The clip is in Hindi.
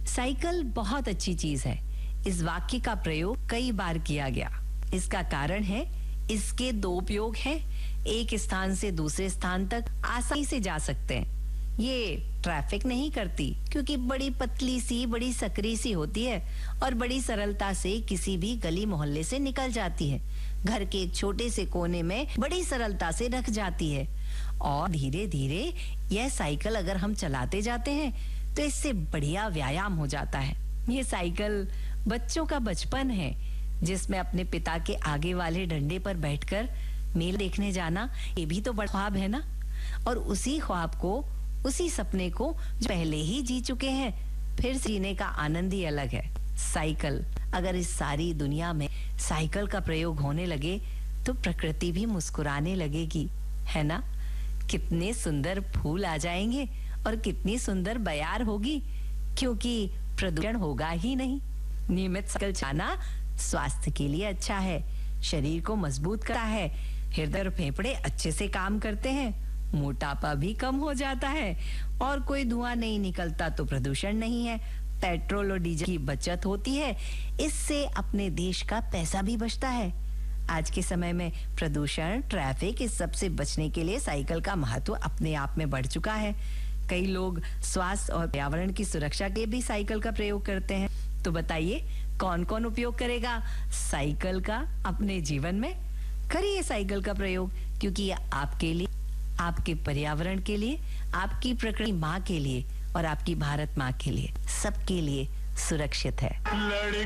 साइकिल बहुत अच्छी चीज है। इस वाक्य का प्रयोग कई बार किया गया। इसका कारण है इसके दो उपयोग हैं। एक स्थान से दूसरे स्थान तक आसानी से जा सकते हैं। ये ट्रैफिक नहीं करती क्योंकि बड़ी पतली सी, बड़ी सकरी सी होती है और बड़ी सरलता से किसी भी गली मोहल्ले से निकल जाती है। घर के एक छोटे से कोने में बड़ी सरलता से रख जाती है और धीरे धीरे यह साइकिल अगर हम चलाते जाते हैं तो इससे बढ़िया व्यायाम हो जाता है। ये साइकिल बच्चों का बचपन है जिसमें अपने पिता के आगे वाले डंडे पर बैठकर मेल देखने जाना, ये भी तो बड़ा ख्वाब है ना। और उसी ख्वाब को, उसी सपने को जो पहले ही जी चुके हैं, फिर जीने का आनंद ही अलग है। साइकिल, अगर इस सारी दुनिया में साइकिल का प्रयोग होने लगे तो प्रकृति भी मुस्कुराने लगेगी, है ना। कितने सुंदर फूल आ जाएंगे और कितनी सुंदर बयार होगी, क्योंकि प्रदूषण होगा ही नहीं। नियमित साइकिल चलाना स्वास्थ्य के लिए अच्छा है, शरीर को मजबूत करता है, हृदय और फेफड़े अच्छे से काम करते हैं, मोटापा भी कम हो जाता है और कोई धुआं नहीं निकलता तो प्रदूषण नहीं है। पेट्रोल और डीजल की बचत होती है, इससे अपने देश का पैसा भी बचता है। आज के समय में प्रदूषण, ट्रैफिक, इस सब से बचने के लिए साइकिल का महत्व अपने आप में बढ़ चुका है। कई लोग स्वास्थ्य और पर्यावरण की सुरक्षा के भी साइकिल का प्रयोग करते हैं। तो बताइए कौन कौन उपयोग करेगा साइकिल का अपने जीवन में। करिए साइकिल का प्रयोग, क्योंकि ये आपके लिए, आपके पर्यावरण के लिए, आपकी प्रकृति माँ के लिए और आपकी भारत माँ के लिए, सबके लिए सुरक्षित है।